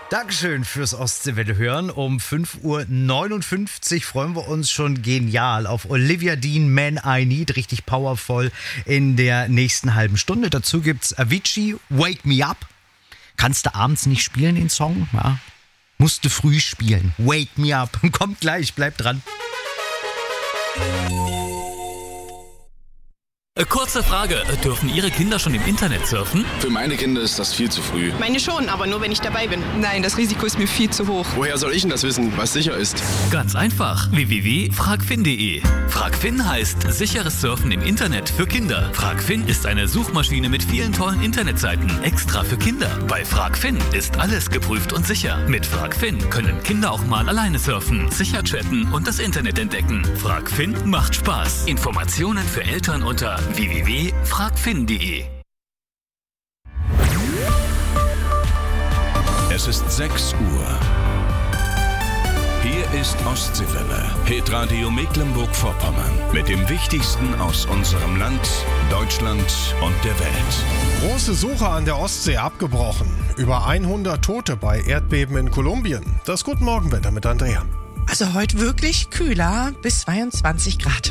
Dankeschön fürs Ostseewelle hören. Um 5:59 Uhr freuen wir uns schon genial auf Olivia Dean, Man I Need, richtig powervoll in der nächsten halben Stunde. Dazu gibt's Avicii, Wake Me Up. Kannst du abends nicht spielen, den Song? Ja. Musst du früh spielen. Wake Me Up. Kommt gleich, bleibt dran. Kurze Frage, dürfen Ihre Kinder schon im Internet surfen? Für meine Kinder ist das viel zu früh. Meine schon, aber nur wenn ich dabei bin. Nein, das Risiko ist mir viel zu hoch. Woher soll ich denn das wissen, was sicher ist? Ganz einfach, www.fragfin.de. Fragfin heißt sicheres Surfen im Internet für Kinder. Fragfin ist eine Suchmaschine mit vielen tollen Internetseiten, extra für Kinder. Bei Fragfin ist alles geprüft und sicher. Mit Fragfin können Kinder auch mal alleine surfen, sicher chatten und das Internet entdecken. Fragfin macht Spaß. Informationen für Eltern unter www.fragfin.de. Es ist 6 Uhr. Hier ist Ostseewelle, Hitradio Mecklenburg-Vorpommern. Mit dem Wichtigsten aus unserem Land, Deutschland und der Welt. Große Suche an der Ostsee abgebrochen. Über 100 Tote bei Erdbeben in Kolumbien. Das Guten Morgenwetter mit Andrea. Also heute wirklich kühler, bis 22 Grad.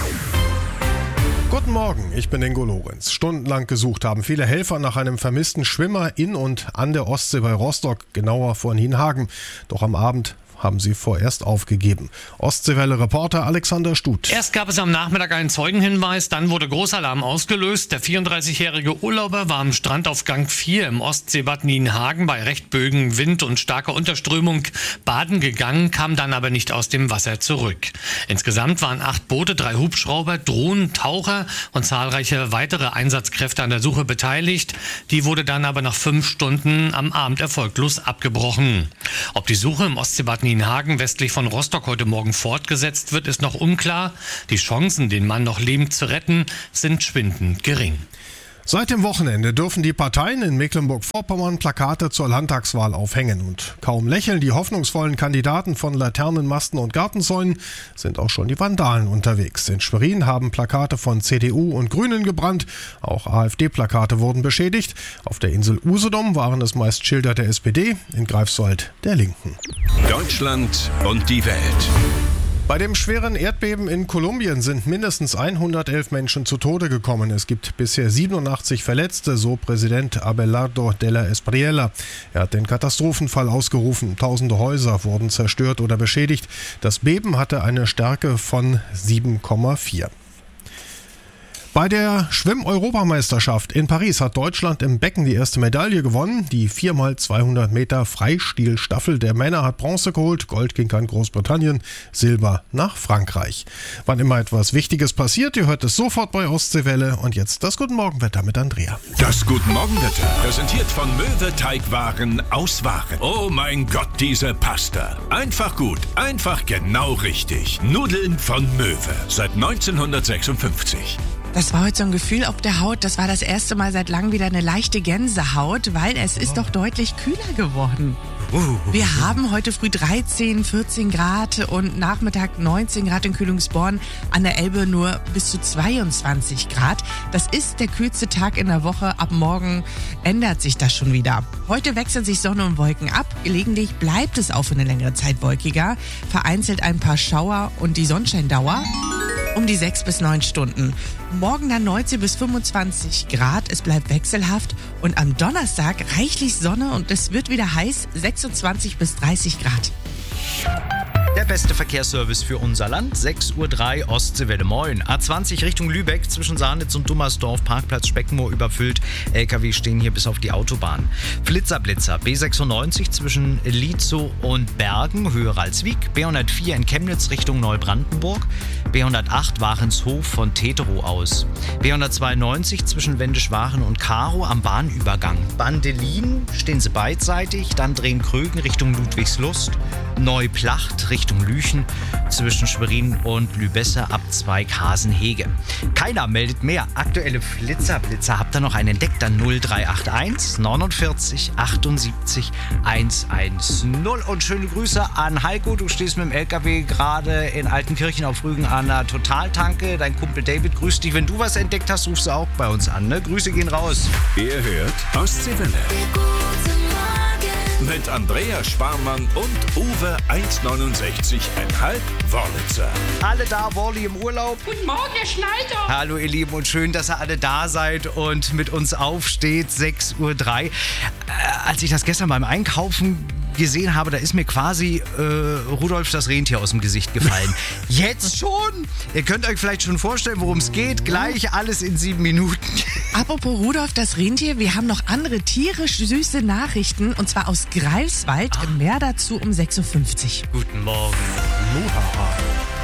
Guten Morgen, ich bin Ingo Lorenz. Stundenlang gesucht haben viele Helfer nach einem vermissten Schwimmer in und an der Ostsee bei Rostock, genauer vor Nienhagen. Doch am Abend haben sie vorerst aufgegeben. Ostseewelle-Reporter Alexander Stut. Erst gab es am Nachmittag einen Zeugenhinweis, dann wurde Großalarm ausgelöst. Der 34-jährige Urlauber war am Strand auf Gang 4 im Ostseebad Nienhagen bei recht böigem Wind und starker Unterströmung baden gegangen, kam dann aber nicht aus dem Wasser zurück. Insgesamt waren 8 Boote, 3 Hubschrauber, Drohnen, Taucher und zahlreiche weitere Einsatzkräfte an der Suche beteiligt. Die wurde dann aber nach 5 Stunden am Abend erfolglos abgebrochen. Ob die Suche im Ostseebad Nienhagen westlich von Rostock heute Morgen fortgesetzt wird, ist noch unklar. Die Chancen, den Mann noch lebend zu retten, sind schwindend gering. Seit dem Wochenende dürfen die Parteien in Mecklenburg-Vorpommern Plakate zur Landtagswahl aufhängen. Und kaum lächeln die hoffnungsvollen Kandidaten von Laternenmasten und Gartenzäunen, sind auch schon die Vandalen unterwegs. In Schwerin haben Plakate von CDU und Grünen gebrannt. Auch AfD-Plakate wurden beschädigt. Auf der Insel Usedom waren es meist Schilder der SPD, in Greifswald der Linken. Deutschland und die Welt. Bei dem schweren Erdbeben in Kolumbien sind mindestens 111 Menschen zu Tode gekommen. Es gibt bisher 87 Verletzte, so Präsident Abelardo de la Espriella. Er hat den Katastrophenfall ausgerufen. Tausende Häuser wurden zerstört oder beschädigt. Das Beben hatte eine Stärke von 7,4. Bei der Schwimm-Europameisterschaft in Paris hat Deutschland im Becken die erste Medaille gewonnen. Die 4x200 Meter Freistilstaffel der Männer hat Bronze geholt. Gold ging an Großbritannien, Silber nach Frankreich. Wann immer etwas Wichtiges passiert, ihr hört es sofort bei Ostseewelle. Und jetzt das Guten Morgenwetter mit Andrea. Das Guten Morgenwetter, präsentiert von Möwe Teigwaren aus Waren. Oh mein Gott, diese Pasta. Einfach gut, einfach genau richtig. Nudeln von Möwe, seit 1956. Das war heute so ein Gefühl auf der Haut. Das war das erste Mal seit langem wieder eine leichte Gänsehaut, weil es ist doch deutlich kühler geworden. Wir haben heute früh 13, 14 Grad und Nachmittag 19 Grad in Kühlungsborn, an der Elbe nur bis zu 22 Grad. Das ist der kühlste Tag in der Woche. Ab morgen ändert sich das schon wieder. Heute wechseln sich Sonne und Wolken ab. Gelegentlich bleibt es auch für eine längere Zeit wolkiger. Vereinzelt ein paar Schauer und die Sonnenscheindauer um die 6 bis 9 Stunden. Morgen dann 19 bis 25 Grad. Es bleibt wechselhaft. Und am Donnerstag reichlich Sonne und es wird wieder heiß. 26 bis 30 Grad. Der beste Verkehrsservice für unser Land. 6:03 Uhr Ostseewelle. Moin. A20 Richtung Lübeck zwischen Sahnitz und Dummersdorf. Parkplatz Speckenmoor überfüllt. LKW stehen hier bis auf die Autobahn. Flitzer-Blitzer. B96 zwischen Lietzow und Bergen, höher als Wiek. B104 in Chemnitz Richtung Neubrandenburg. B108 Wachenshof von Teterow aus. B192 zwischen Wendisch-Waren und Karow am Bahnübergang. Bandelin stehen sie beidseitig. Dann drehen Krögen Richtung Ludwigslust. Neuplacht Richtung Lüchen, zwischen Schwerin und Lübesse ab Zweighasenhege. Keiner meldet mehr. Aktuelle Flitzer-Blitzer. Habt ihr noch einen entdeckt? Dann 0381 49 78 110. Und schöne Grüße an Heiko. Du stehst mit dem LKW gerade in Altenkirchen auf Rügen an der Totaltanke. Dein Kumpel David grüßt dich. Wenn du was entdeckt hast, rufst du auch bei uns an. Ne? Grüße gehen raus. Ihr hört Ostseewelle. Mit sind Andrea Sparmann und Uwe 1,69,5 Wörlitzer. Alle da, Worli im Urlaub. Guten Morgen, Herr Schneider. Hallo ihr Lieben und schön, dass ihr alle da seid und mit uns aufsteht, 6:03 Uhr. Als ich das gestern beim Einkaufen gesehen habe, da ist mir quasi Rudolf das Rentier aus dem Gesicht gefallen. Jetzt schon? Ihr könnt euch vielleicht schon vorstellen, worum es geht. Gleich alles in 7 Minuten. Apropos Rudolf das Rentier, wir haben noch andere tierisch süße Nachrichten und zwar aus Greifswald. Mehr dazu um 6:50 Uhr. Guten Morgen. Muhaha.